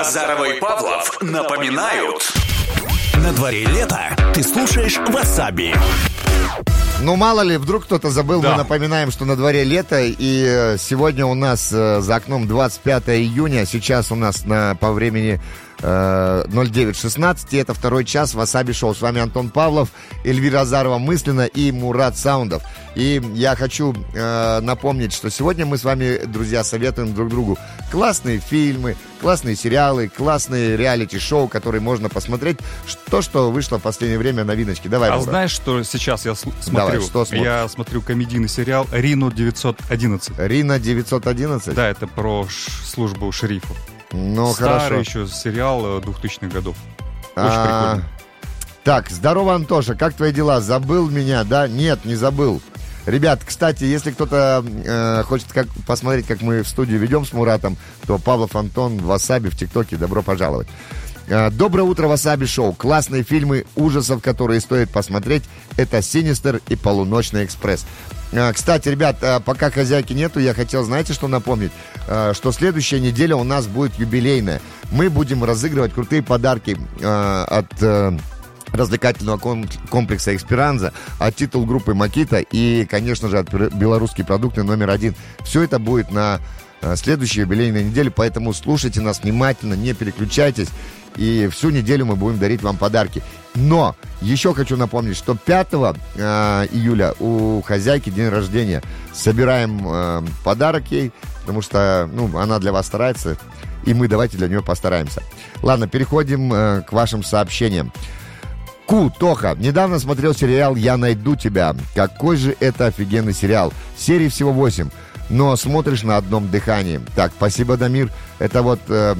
Азарова и Павлов напоминают. На дворе лето. Ты слушаешь Васаби. Ну, мало ли, вдруг кто-то забыл, Да. Мы напоминаем, что на дворе лето, и сегодня у нас за окном 25 июня, сейчас у нас по времени 09:16, и это второй час Васаби Шоу. С вами Антон Павлов, Эльвира Азарова мысленно и Мурат Саундов. И я хочу напомнить, что сегодня мы с вами, друзья, советуем друг другу классные фильмы, классные сериалы, классные реалити-шоу, которые можно посмотреть. То, что вышло в последнее время, новиночки. Давай, А Мурат. знаешь, что сейчас я смотрю? Давай, что смотришь? Я смотрю комедийный сериал «Рино 911». Рина 911? Да, это про службу шерифов. Ну, Старый хорошо. еще сериал 2000-х годов. Очень прикольно. Так, здорово, Антоша, как твои дела? Забыл меня, да? Нет, не забыл. Ребят, кстати, если кто-то хочет посмотреть, как мы в студию ведем с Муратом, то Павлов Антон в Васаби в ТикТоке, добро пожаловать. Доброе утро, Васаби Шоу. Классные фильмы ужасов, которые стоит посмотреть, это «Синистер» и «Полуночный экспресс». Кстати, ребят, пока хозяйки нету, я хотел, знаете, что напомнить? Что следующая неделя у нас будет юбилейная. Мы будем разыгрывать крутые подарки от развлекательного комплекса «Эсперанза», от титул группы «Макита» и, конечно же, от белорусские продукты номер 1. Все это будет на следующей юбилейной неделе, поэтому слушайте нас внимательно, не переключайтесь. И всю неделю мы будем дарить вам подарки. Но еще хочу напомнить, что 5 июля у хозяйки день рождения. Собираем подарок ей, потому что она для вас старается, и мы давайте для нее постараемся. Ладно, переходим к вашим сообщениям. Тоха, недавно смотрел сериал «Я найду тебя». Какой же это офигенный сериал. Серий всего 8, но смотришь на одном дыхании. Так, спасибо, Дамир. Это вот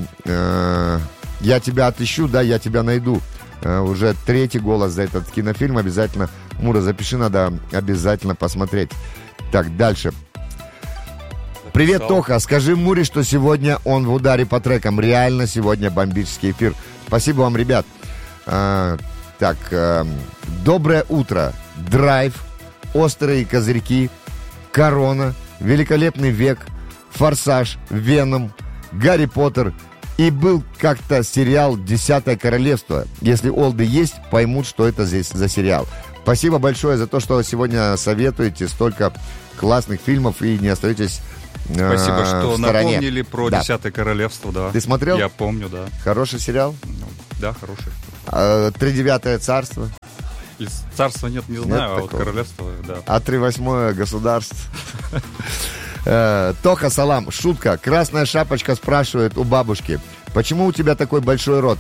«Я тебя отыщу», да, «Я тебя найду». Уже 3-й голос за этот кинофильм. Обязательно, Мура, запиши, надо обязательно посмотреть. Так, дальше. Привет, Тоха. Скажи Муре, что сегодня он в ударе по трекам. Реально сегодня бомбический эфир. Спасибо вам, ребят. Так, доброе утро. Драйв, Острые козырьки, Корона, Великолепный век, Форсаж, Веном, Гарри Поттер. И был как-то сериал «10 королевство». Если олды есть, поймут, что это здесь за сериал. Спасибо большое за то, что сегодня советуете столько классных фильмов и не остаетесь Спасибо, что в стороне. напомнили про Да. 10 королевство, да. Ты смотрел? Я помню, да. Хороший сериал? Да, хороший. 3-9 царство. Из царства нет, не знаю, а вот такого? королевство, да. А 3/8 государств. Тоха, салам. Шутка. Красная шапочка спрашивает у бабушки: почему у тебя такой большой рот?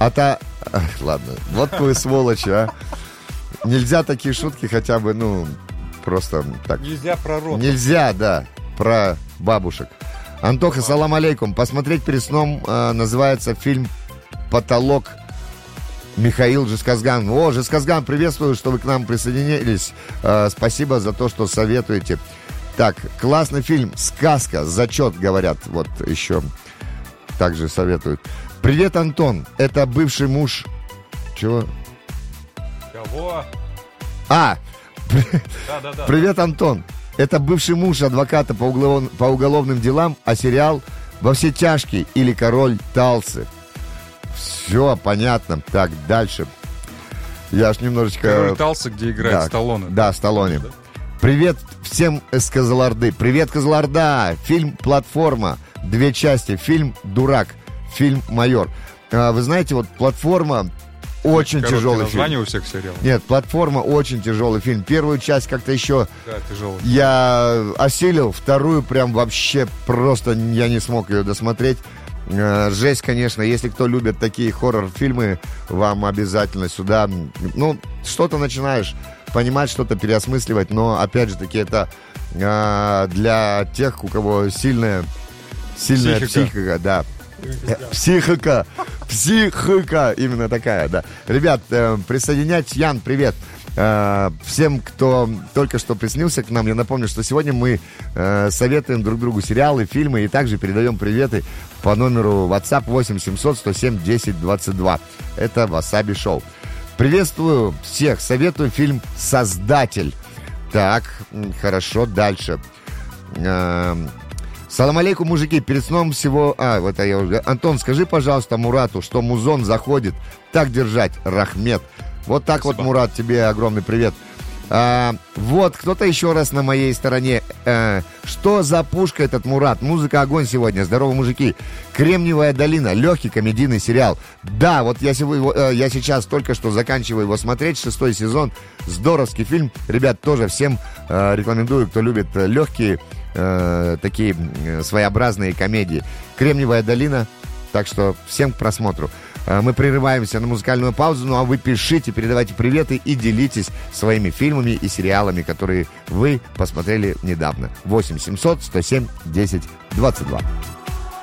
Ладно, вот вы сволочи, а. Нельзя такие шутки хотя бы, просто так. Нельзя про рот. Нельзя, да, про бабушек. Антоха, салам алейкум. Посмотреть перед сном называется фильм «Потолок». Михаил Жесказган. О, Жесказган, приветствую, что вы к нам присоединились. Спасибо за то, что советуете. Так, классный фильм «Сказка», зачет, говорят. Вот еще также советуют. Привет, Антон. Это бывший муж... Чего? Кого? Да. Привет, Да. Антон. Это бывший муж адвоката по уголовным делам, а сериал «Во все тяжкие» или «Король Талсы». Все понятно. Так, дальше. Я аж немножечко... Король Талсы, где играет Сталлоне. Да, Сталлоне. Привет всем из Козларды. Привет, Козларда. Фильм «Платформа». 2 части. Фильм «Дурак». Фильм «Майор». Вы знаете, вот «Платформа» очень тяжелый фильм. Название у всех сериалов. Нет, «Платформа» очень тяжелый фильм. Первую часть как-то еще Да, тяжелый. я осилил, вторую прям вообще просто я не смог ее досмотреть. Жесть, конечно. Если кто любит такие хоррор-фильмы, вам обязательно сюда. Что-то начинаешь понимать, что-то переосмысливать, но, опять же таки, это для тех, у кого сильная психика, да. Психика, именно такая, да. Ребят, присоединяйтесь. Ян, привет. Всем, кто только что приснился к нам, я напомню, что сегодня мы советуем друг другу сериалы, фильмы и также передаем приветы по номеру WhatsApp 8 700 107 10 22. Это Васаби Шоу. Приветствую всех. Советую фильм «Создатель». Так, хорошо, дальше. Салам алейкум, мужики. Перед сном всего... это я уже... Антон, скажи, пожалуйста, Мурату, что музон заходит. Так держать, Рахмет. Вот так. Спасибо. Вот, Мурат, тебе огромный привет. Вот, кто-то еще раз на моей стороне. Что за пушка этот Мурат? Музыка огонь сегодня. Здорово, мужики. «Кремниевая долина». Легкий комедийный сериал. Да, вот я сейчас только что заканчиваю его смотреть. 6-й сезон. Здоровский фильм. Ребят, тоже всем рекомендую, кто любит легкие такие своеобразные комедии. «Кремниевая долина». Так что всем к просмотру. Мы прерываемся на музыкальную паузу, ну а вы пишите, передавайте приветы и делитесь своими фильмами и сериалами, которые вы посмотрели недавно. 8 700 107 10 22.